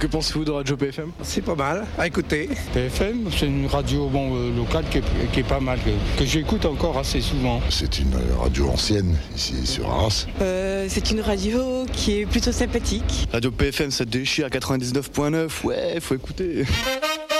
Que pensez-vous de Radio PFM ? C'est pas mal à écouter. PFM, c'est une radio locale qui est pas mal, que j'écoute encore assez souvent. C'est une radio ancienne, ici sur Arras. C'est une radio qui est plutôt sympathique. Radio PFM, ça déchire à 99.9, ouais, faut écouter.